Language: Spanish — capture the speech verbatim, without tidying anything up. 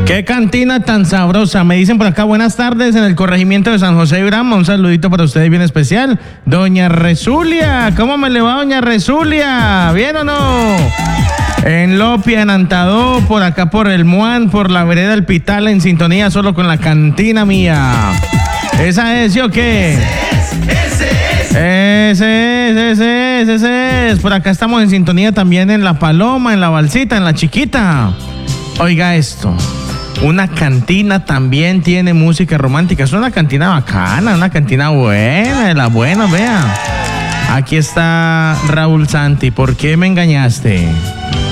Qué cantina tan sabrosa. Me dicen por acá, buenas tardes, en el corregimiento de San José de Brama. Un saludito para ustedes bien especial. Doña Resulia, ¿cómo me le va, doña Resulia? ¿Bien o no? En Lopia, en Antadó, por acá por el Muan, por la vereda del Pital, en sintonía solo con la cantina mía. ¿Esa es, ¿sí o qué? Ese es, ese es. Ese es, ese es, ese es. Por acá estamos en sintonía también en La Paloma, en La Balsita, en La Chiquita. Oiga esto. Una cantina también tiene música romántica. Es una cantina bacana, una cantina buena, de las buenas, vea. Aquí está Raúl Santi. ¿Por qué me engañaste?